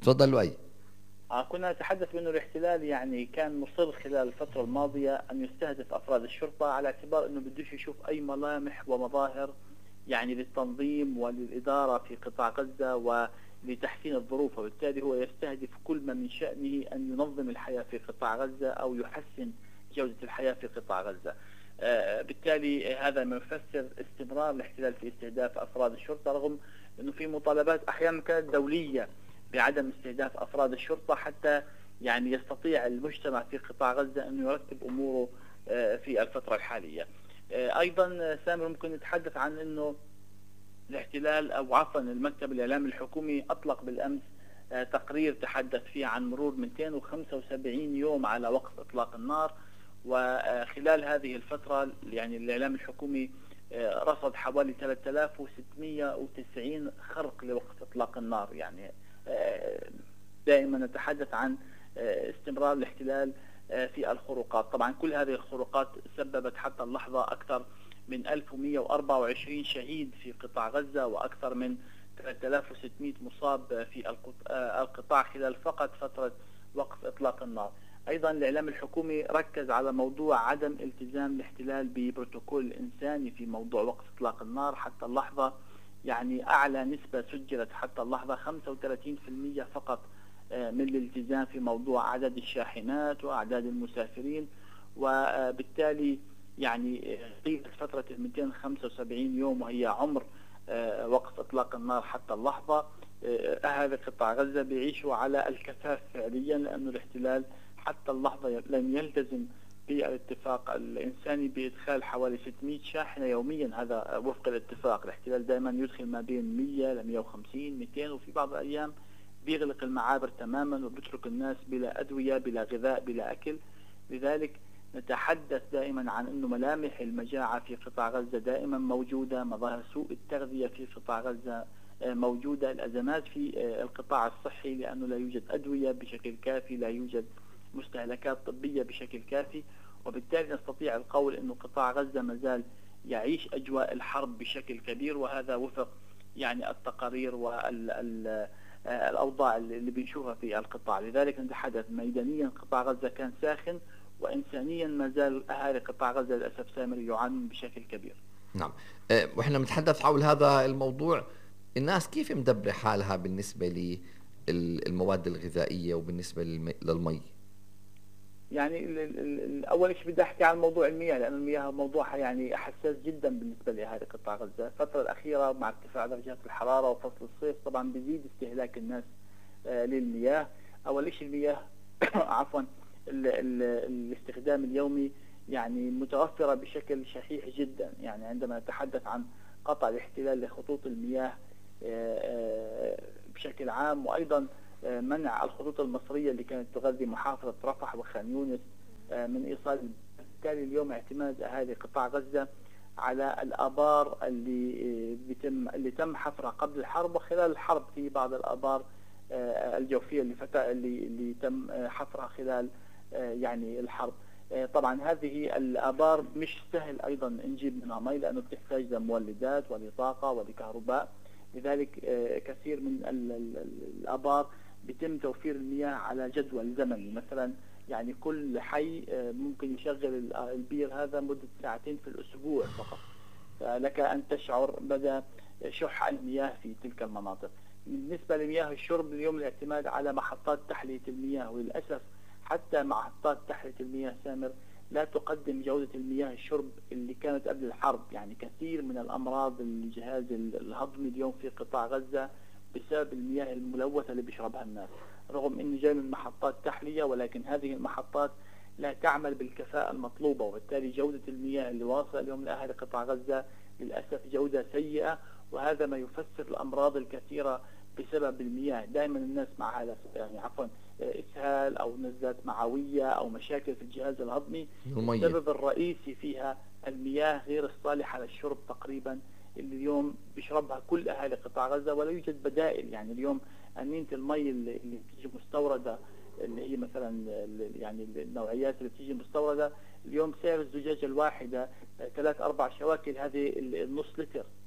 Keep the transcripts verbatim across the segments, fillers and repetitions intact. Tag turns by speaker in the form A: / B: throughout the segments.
A: تفضل لؤي.
B: آه، كنا نتحدث بأنه الاحتلال يعني كان مصر خلال الفترة الماضية أن يستهدف أفراد الشرطة على اعتبار أنه بدوش يشوف أي ملامح ومظاهر يعني للتنظيم وللإدارة في قطاع غزة ولتحسين الظروف، وبالتالي هو يستهدف كل ما من شأنه أن ينظم الحياة في قطاع غزة أو يحسن جودة الحياة في قطاع غزة. آه، بالتالي هذا ما يفسر استمرار الاحتلال في استهداف أفراد الشرطة، رغم أنه في مطالبات أحيانا كانت دولية بعدم استهداف أفراد الشرطة حتى يعني يستطيع المجتمع في قطاع غزة أن يرتب أموره في الفترة الحالية. أيضا سامر ممكن نتحدث عن أنه الاحتلال أو عفوا المكتب الإعلامي الحكومي أطلق بالأمس تقرير تحدث فيه عن مرور مئتين وخمسة وسبعين يوم على وقف إطلاق النار، وخلال هذه الفترة يعني الإعلام الحكومي رصد حوالي ثلاثة آلاف وستمئة وتسعين خرق لوقف إطلاق النار. يعني دائما نتحدث عن استمرار الاحتلال في الخروقات. طبعا كل هذه الخروقات سببت حتى اللحظة أكثر من ألف ومئة وأربعة وعشرين شهيد في قطاع غزة وأكثر من ثلاثة آلاف وستمئة مصاب في القطاع خلال فقط فترة وقف إطلاق النار. أيضا الإعلام الحكومي ركز على موضوع عدم التزام الاحتلال ببروتوكول إنساني في موضوع وقف إطلاق النار. حتى اللحظة يعني أعلى نسبة سجلت حتى اللحظة خمسة وثلاثين بالمئة فقط من الالتزام في موضوع عدد الشاحنات وأعداد المسافرين، وبالتالي يعني طيلة فترة مئتين وخمسة وسبعين يوم وهي عمر وقف إطلاق النار حتى اللحظة، أهل قطاع غزة بيعيشوا على الكفاف فعليا، لأن الاحتلال حتى اللحظة لم يلتزم بالاتفاق الإنساني بإدخال حوالي ستمئة شاحنة يوميا. هذا وفق الاتفاق. الاحتلال دائما يدخل ما بين مئة ل مئة وخمسين مئتين، وفي بعض الأيام بيغلق المعابر تماما وبيترك الناس بلا أدوية بلا غذاء بلا أكل. لذلك نتحدث دائما عن أنه ملامح المجاعة في قطاع غزة دائما موجودة، مظاهر سوء التغذية في قطاع غزة موجودة، الأزمات في القطاع الصحي لأنه لا يوجد أدوية بشكل كافي، لا يوجد مستهلكات طبية بشكل كافي، وبالتالي نستطيع القول أنه قطاع غزة مازال يعيش أجواء الحرب بشكل كبير، وهذا وفق يعني التقارير والأوضاع اللي بنشوفها في القطاع. لذلك نتحدث ميدانيا قطاع غزة كان ساخن، وإنسانيا ما زال أهالي قطاع غزة للأسف سامر يعانون بشكل كبير.
A: نعم. أه وإحنا بنتحدث حول هذا الموضوع، الناس كيف مدبرة حالها بالنسبة للمواد الغذائية وبالنسبة للمي؟
B: يعني أول شيء بدي أحكي عن موضوع المياه، لأن المياه موضوع يعني حساس جدا بالنسبة لأهالي قطاع غزة. الفترة الأخيرة مع ارتفاع درجات الحرارة وفصل الصيف طبعا بيزيد استهلاك الناس للمياه. أول شيء المياه عفوا ال ال الاستخدام اليومي يعني متوفرة بشكل شحيح جدا. يعني عندما نتحدث عن قطع الاحتلال لخطوط المياه بشكل عام، وأيضا منع الخطوط المصرية اللي كانت تغذي محافظة رفح وخان يونس من إيصال، بالتالي اليوم اعتماد أهالي قطاع غزة على الآبار اللي بيتم اللي تم حفرها قبل الحرب وخلال الحرب. في بعض الآبار الجوفية اللي فتا اللي اللي تم حفرها خلال يعني الحرب. طبعا هذه الآبار مش سهل أيضا نجيب منها مي، لأنه بتحتاج لمولدات ولطاقة ولكهرباء. لذلك كثير من الآبار بيتم توفير المياه على جدول زمني، مثلا يعني كل حي ممكن يشغل البير هذا مدة ساعتين في الأسبوع فقط، فلك أن تشعر مدى شح المياه في تلك المناطق. بالنسبة لمياه الشرب اليوم الاعتماد على محطات تحلية المياه، وللأسف حتى محطات تحلية المياه سامر لا تقدم جودة المياه الشرب اللي كانت قبل الحرب. يعني كثير من الأمراض الجهاز الهضمي اليوم في قطاع غزة بسبب المياه الملوثة اللي بيشربها الناس، رغم انه جاي من محطات تحلية، ولكن هذه المحطات لا تعمل بالكفاءة المطلوبة، وبالتالي جودة المياه اللي واصلة اليوم لأهل قطاع غزة للأسف جودة سيئة، وهذا ما يفسر الأمراض الكثيرة بسبب المياه. دائما الناس مع هذا يعني عفوا إسهال أو نزلات معوية أو مشاكل في الجهاز الهضمي، السبب الرئيسي فيها المياه غير الصالحة للشرب تقريبا، اللي اليوم بيشربها كل أهالي قطاع غزة ولا يوجد بدائل. يعني اليوم أنينة المي اللي بتيجي مستوردة اللي هي مثلا يعني النوعيات اللي بتيجي مستوردة اليوم سعر الزجاجة الواحدة ثلاث أربع شواكل، هذه النص لتر،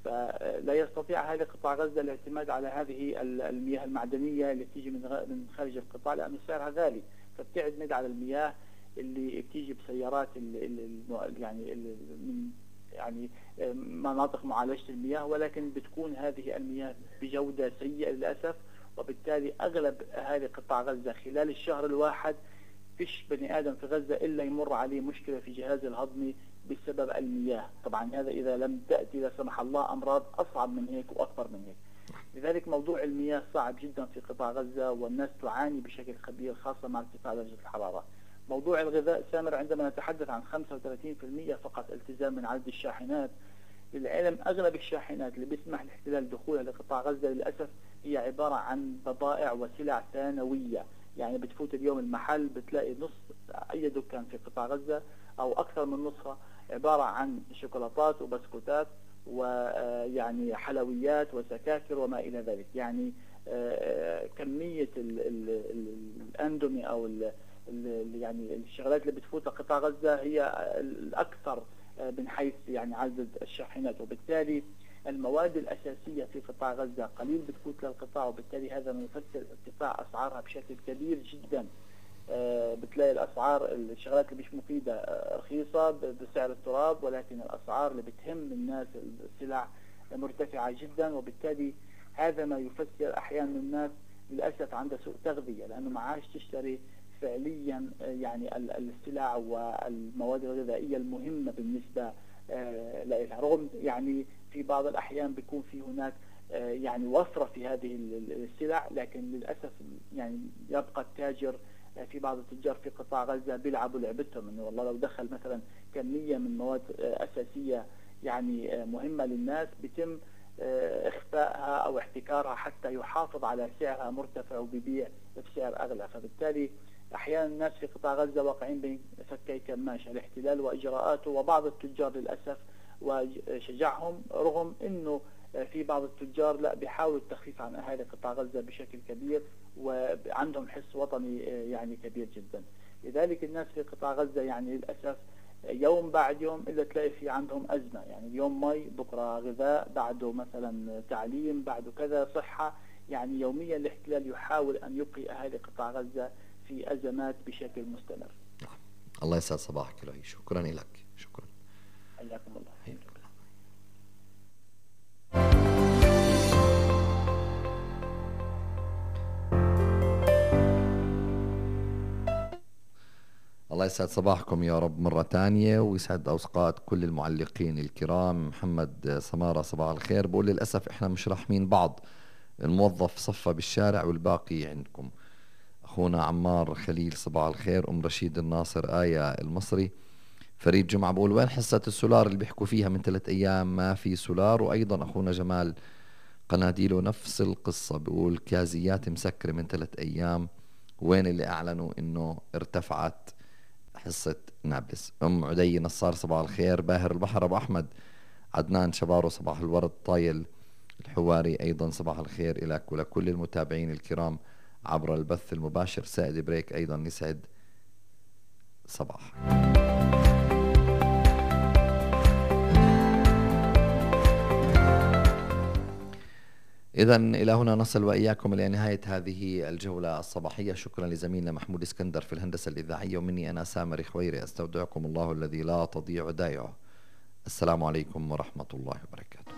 B: فلا يستطيع هذا قطاع غزة الاعتماد على هذه المياه المعدنية اللي بتيجي من من خارج القطاع لأنه سعرها غالي، فبتعتمد على المياه اللي بتيجي بسيارات يعني من يعني مناطق معالجة المياه، ولكن بتكون هذه المياه بجودة سيئة للأسف. وبالتالي أغلب أهالي قطاع غزة خلال الشهر الواحد فيش بني آدم في غزة إلا يمر عليه مشكلة في جهازه الهضمي بسبب المياه. طبعا هذا إذا لم تأتي لا سمح الله أمراض أصعب من هيك وأكبر من هيك. لذلك موضوع المياه صعب جدا في قطاع غزة، والناس تعاني بشكل كبير خاصة مع ارتفاع درجة الحرارة. موضوع الغذاء سامر، عندما نتحدث عن خمسة وثلاثين بالمئة فقط التزام من عدد الشاحنات، للعلم أغلب الشاحنات اللي بيسمح الاحتلال دخولها لقطاع غزة للأسف هي عبارة عن بضائع وسلع ثانوية. يعني بتفوت اليوم المحل بتلاقي نص أي دكان في قطاع غزة أو أكثر من نصها عبارة عن شوكولاتات وبسكوتات ويعني حلويات وسكاكر وما إلى ذلك. يعني كمية الأندومي أو ال يعني الشغلات اللي بتفوت لقطاع غزة هي الأكثر من حيث يعني عدد الشاحنات، وبالتالي المواد الأساسية في قطاع غزة قليل بتفوت للقطاع، وبالتالي هذا ما يفسر ارتفاع أسعارها بشكل كبير جدا. بتلاقي الأسعار الشغلات اللي مش مفيدة رخيصة بسعر التراب، ولكن الأسعار اللي بتهم الناس السلع مرتفعة جدا، وبالتالي هذا ما يفسر أحيانا الناس للأسف عندها سوء تغذية لأنه ما عادش تشتري فعليا يعني السلع والمواد الغذائية المهمة بالنسبة لها، رغم يعني في بعض الأحيان بيكون في هناك يعني وفرة في هذه السلع، لكن للأسف يعني يبقى التاجر في بعض التجار في قطاع غزة بيلعبوا لعبتهم انه والله لو دخل مثلا كمية من مواد أساسية يعني مهمة للناس بيتم اخفائها او احتكارها حتى يحافظ على سعرها مرتفع وبيبيع بسعر اغلى. فبالتالي احيانا الناس في قطاع غزة واقعين بين فكي كماشة الاحتلال واجراءاته وبعض التجار للاسف وشجعهم، رغم انه في بعض التجار لا بيحاولوا التخفيف عن اهالي قطاع غزة بشكل كبير وعندهم حس وطني يعني كبير جدا. لذلك الناس في قطاع غزة يعني للاسف يوم بعد يوم إلا تلاقي في عندهم أزمة، يعني اليوم مي، بكرة غذاء، بعده مثلا تعليم، بعده كذا صحة. يعني يوميا الاحتلال يحاول أن يبقي أهالي قطاع غزة في أزمات بشكل مستمر.
A: الله يسعد صباحك إلهي. شكرا لك. شكرا.
B: حياكم الله.
A: الله يسعد صباحكم يا رب مرة تانية، ويسعد أوقات كل المعلقين الكرام. محمد سمارة صباح الخير، بقول للأسف إحنا مش راحمين بعض، الموظف صفى بالشارع والباقي عندكم. أخونا عمار خليل صباح الخير. أم رشيد الناصر، آية المصري. فريد جمعة بقول وين حصة السولار اللي بيحكوا فيها من ثلاث أيام ما في سولار. وأيضا أخونا جمال قناديله نفس القصة، بقول كازيات مسكرة من ثلاث أيام، وين اللي أعلنوا إنه ارتفعت حصة نابلس. أم عدي نصار صباح الخير. باهر البحر أبو أحمد. عدنان شبارو صباح الورد. طايل الحواري أيضا صباح الخير إلك ولكل المتابعين الكرام عبر البث المباشر. سائد بريك أيضا يسعد صباح. إذن إلى هنا نصل وإياكم إلى نهاية هذه الجولة الصباحية. شكرا لزميلنا محمود اسكندر في الهندسة الإذاعية، ومني أنا سامر خويري أستودعكم الله الذي لا تضيع ودائعه. السلام عليكم ورحمة الله وبركاته.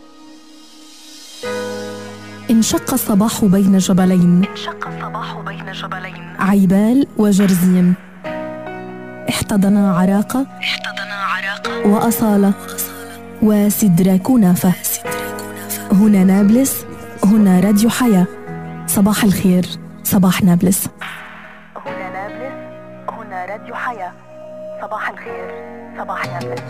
C: انشق الصباح بين جبلين
D: انشق الصباح بين جبلين
C: عيبال وجرزيم، احتضنا عراقة
D: احتضنا عراقة
C: وأصالة وسدرا كنافة. هنا نابلس، هنا راديو حياة. صباح الخير، صباح نابلس.
D: هنا نابلس، هنا راديو حياة. صباح الخير، صباح نابلس.